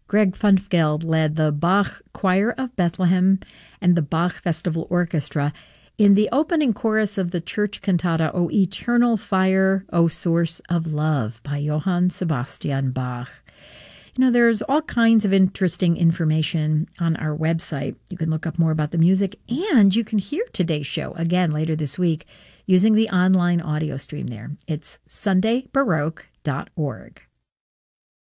Greg Funfeld led the Bach Choir of Bethlehem and the Bach Festival Orchestra in the opening chorus of the church cantata O Eternal Fire, O Source of Love by Johann Sebastian Bach. You know, there's all kinds of interesting information on our website. You can look up more about the music, and you can hear today's show again later this week using the online audio stream there. It's sundaybaroque.org.